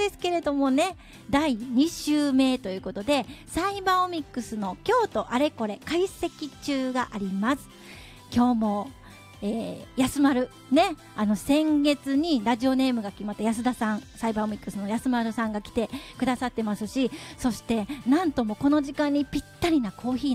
ですけれどもね、第2週目ということで、サイバーオミックスの京都あれこれ解析中があります。今日も安丸ね、先月にラジオネームが決まった安田さん、サイバーオミックスの安丸さんが来てくださってますし、そしてなんともこの時間にぴったりなコーヒー